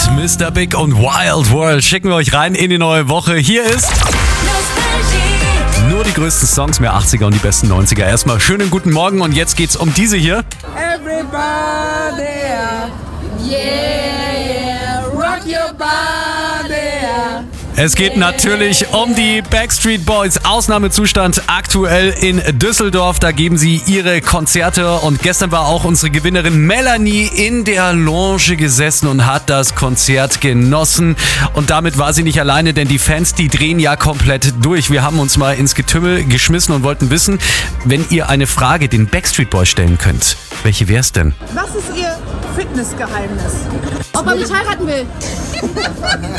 Mr. Big und Wild World schicken wir euch rein in die neue Woche. Hier ist nur die größten Songs, mehr 80er und die besten 90er. Erstmal schönen guten Morgen und jetzt geht's um diese hier. Everybody, yeah, yeah, rock your body. Es geht natürlich um die Backstreet Boys. Ausnahmezustand aktuell in Düsseldorf. Da geben sie ihre Konzerte. Und gestern war auch unsere Gewinnerin Melanie in der Lounge gesessen und hat das Konzert genossen. Und damit war sie nicht alleine, denn die Fans, die drehen ja komplett durch. Wir haben uns mal ins Getümmel geschmissen und wollten wissen, wenn ihr eine Frage den Backstreet Boys stellen könnt, welche wär's denn? Was ist Ihr Fitnessgeheimnis? Ob er mich heiraten will.